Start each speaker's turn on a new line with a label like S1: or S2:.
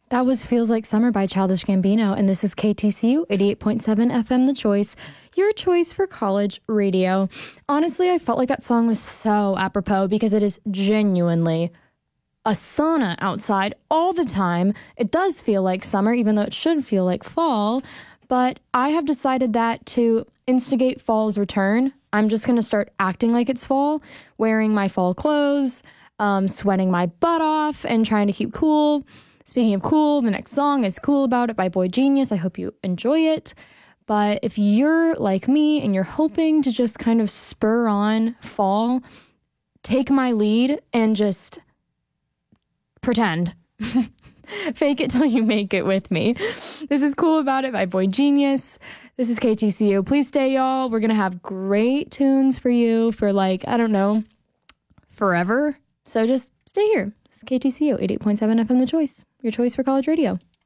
S1: That was Feels Like Summer by Childish Gambino, and this is KTCU 88.7 FM The Choice, your choice for college radio. Honestly, I felt like that song was so apropos because it is genuinely a sauna outside all the time. It does feel like summer, even though it should feel like fall, but I have decided that to instigate fall's return, I'm just going to start acting like it's fall, wearing my fall clothes, sweating my butt off, and trying to keep cool. Speaking of cool, the next song is Cool About It by Boy Genius. I hope you enjoy it. But if you're like me and you're hoping to just kind of spur on fall, take my lead and just pretend. Fake it till you make it with me. This is Cool About It by Boy Genius. This is KTCU. Please stay, y'all. We're going to have great tunes for you for forever. So just stay here. This is KTCU 88.7 FM The Choice, your choice for college radio.